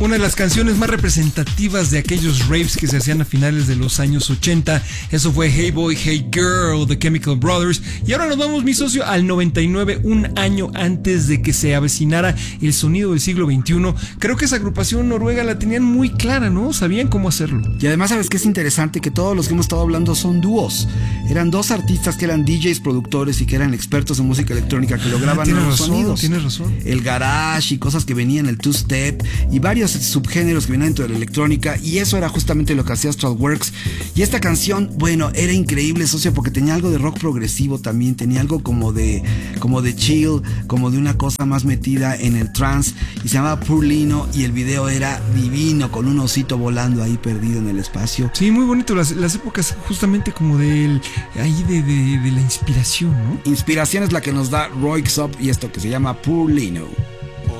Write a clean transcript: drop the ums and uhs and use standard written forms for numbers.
Una de las canciones más representativas de aquellos raves que se hacían a finales de los años 80. Eso fue Hey Boy, Hey Girl, The Chemical Brothers. Y ahora nos vamos, mi socio, al 99, un año antes de que se avecinara el sonido del siglo XXI. Creo que esa agrupación noruega la tenían muy clara, ¿no? Sabían cómo hacerlo. Y además, ¿sabes qué es interesante? Que todos los que hemos estado hablando son dúos. Eran dos artistas que eran DJs, productores y que eran expertos en música electrónica que lograban los sonidos. Tienes razón. El garage y cosas que venían, el two-step y varios subgéneros que venían dentro de la electrónica, y eso era justamente lo que hacía Astralwerks. Y esta canción, bueno, era increíble, socio, porque tenía algo de rock progresivo también, tenía algo como de chill, como de una cosa más metida en el trance, y se llamaba Poor Lino, y el video era divino, con un osito volando ahí perdido en el espacio. Sí, muy bonito, las épocas justamente como de la inspiración, ¿no? Inspiración es la que nos da Roy Xop y esto que se llama Poor Lino.